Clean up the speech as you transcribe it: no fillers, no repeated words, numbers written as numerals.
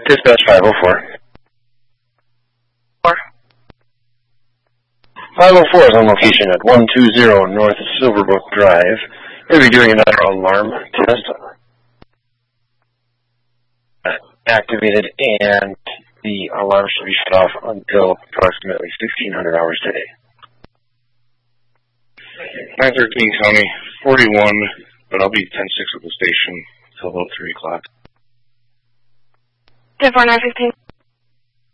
Dispatch 504. 504 is on location at 120 North Silverbrook Drive. We'll be doing another alarm test. Activated, and the alarm should be shut off until approximately 1600 hours today. 913 County, 41, but I'll be 10-6 at the station until about 3 o'clock. 10-4, 915